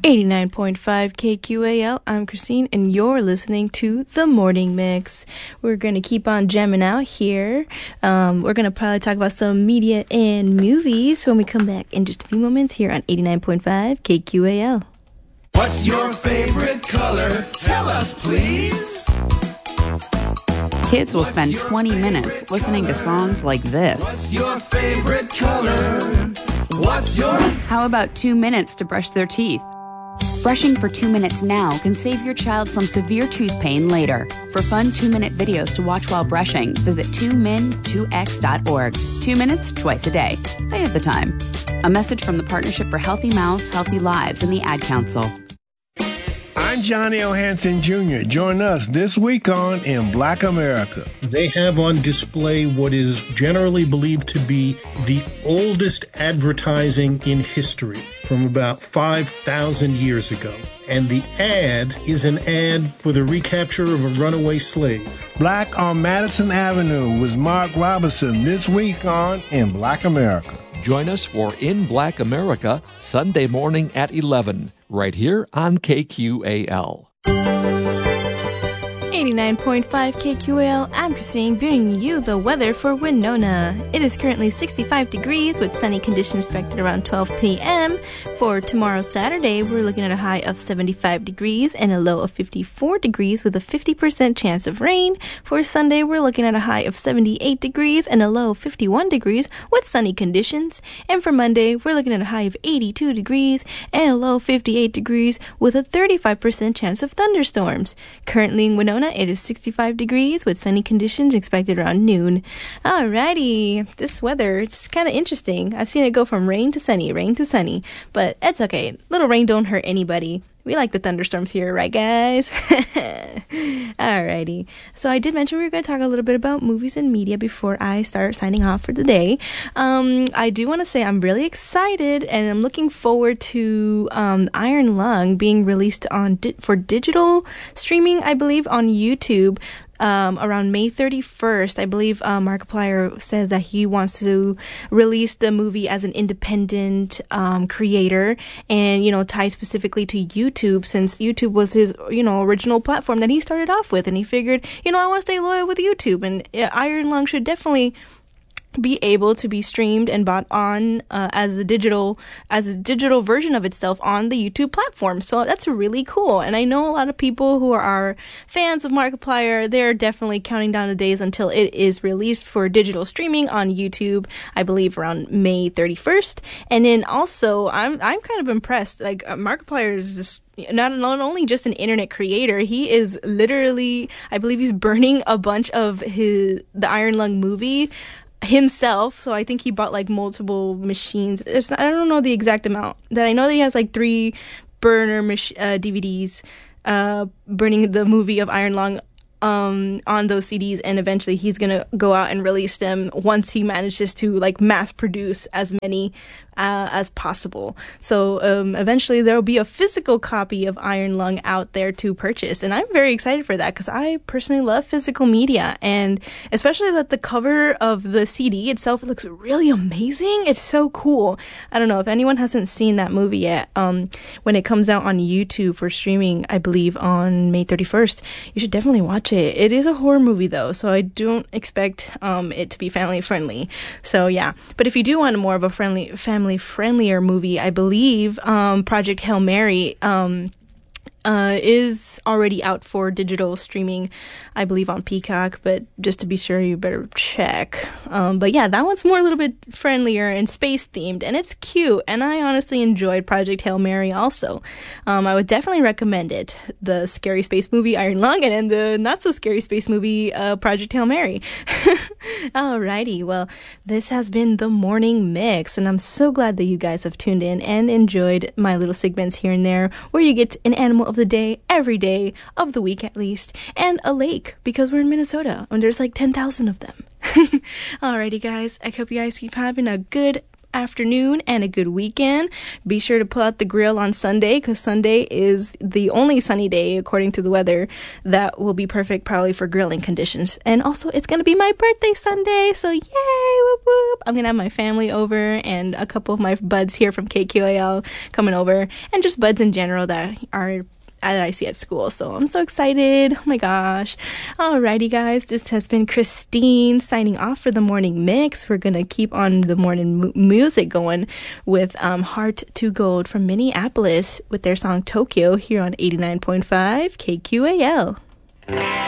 89.5 KQAL, I'm Christine, and you're listening to The Morning Mix. We're going to keep on jamming out here. We're going to probably talk about some media and movies when we come back in just a few moments here on 89.5 KQAL. What's your favorite color? Tell us, please. Kids will spend 20 minutes listening to songs like this. What's your favorite color? What's your... How about 2 minutes to brush their teeth? Brushing for 2 minutes now can save your child from severe tooth pain later. For fun 2-minute videos to watch while brushing, visit 2min2x.org. 2 minutes, twice a day. They have the time. A message from the Partnership for Healthy Mouths, Healthy Lives, and the Ad Council. I'm Johnny O. Hansen Jr. Join us this week on In Black America. They have on display what is generally believed to be the oldest advertising in history from about 5,000 years ago. And the ad is an ad for the recapture of a runaway slave. Black on Madison Avenue with Mark Robinson this week on In Black America. Join us for In Black America, Sunday morning at 11, right here on KQAL. 89.5 KQAL, I'm Christine, bringing you the weather for Winona. It is currently 65 degrees with sunny conditions expected around 12 p.m. For tomorrow, Saturday, we're looking at a high of 75 degrees and a low of 54 degrees with a 50% chance of rain. For Sunday, we're looking at a high of 78 degrees and a low of 51 degrees with sunny conditions. And for Monday, we're looking at a high of 82 degrees and a low of 58 degrees with a 35% chance of thunderstorms. Currently in Winona, it is 65 degrees with sunny conditions expected around noon. Alrighty, this weather, it's kind of interesting. I've seen it go from rain to sunny, but it's okay. Little rain don't hurt anybody. We like the thunderstorms here, right, guys? Alrighty. So I did mention we were going to talk a little bit about movies and media before I start signing off for the day. I do want to say I'm really excited and I'm looking forward to Iron Lung being released on for digital streaming, I believe, on YouTube. Around May 31st, I believe Markiplier says that he wants to release the movie as an independent creator and, tied specifically to YouTube, since YouTube was his, original platform that he started off with. And he figured, I want to stay loyal with YouTube. And Iron Lung should definitely be able to be streamed and bought on as a digital version of itself on the YouTube platform. So that's really cool. And I know a lot of people who are fans of Markiplier, they're definitely counting down the days until it is released for digital streaming on YouTube, I believe around May 31st. And then also, I'm kind of impressed. Like, Markiplier is just not only just an internet creator, he is literally, I believe he's burning a bunch of the Iron Lung movie himself. So I think he bought like multiple machines. I don't know the exact amount. That I know that he has like 3 burner DVDs burning the movie of Iron Lung on those CDs, and eventually he's gonna go out and release them once he manages to like mass produce as many as possible. So eventually there will be a physical copy of Iron Lung out there to purchase, and I'm very excited for that because I personally love physical media, and especially that the cover of the CD itself looks really amazing. It's so cool. I don't know if anyone hasn't seen that movie yet. When it comes out on YouTube for streaming, I believe on May 31st, you should definitely watch it. It is a horror movie though, so I don't expect it to be family friendly. So yeah, but if you do want more of a family friendlier movie, I believe Project Hail Mary is already out for digital streaming, I believe on Peacock, but just to be sure, you better check. But yeah, that one's more a little bit friendlier and space themed, and it's cute, and I honestly enjoyed Project Hail Mary also. I would definitely recommend it. The scary space movie Iron Lung, and then the not so scary space movie Project Hail Mary. Alrighty, well, this has been the Morning Mix, and I'm so glad that you guys have tuned in and enjoyed my little segments here and there where you get an animal of the day every day of the week at least, and a lake because we're in Minnesota and there's like 10,000 of them. Alrighty guys, I hope you guys keep having a good afternoon and a good weekend. Be sure to pull out the grill on Sunday, because Sunday is the only sunny day, according to the weather, that will be perfect probably for grilling conditions. And also, it's going to be my birthday Sunday, so yay, whoop whoop. I'm going to have my family over and a couple of my buds here from KQAL coming over, and just buds in general that I see at school. So I'm so excited. Oh my gosh. Alrighty, guys. This has been Christine signing off for the morning mix. We're going to keep on the morning music going with Heart to Gold from Minneapolis with their song Tokyo here on 89.5 KQAL.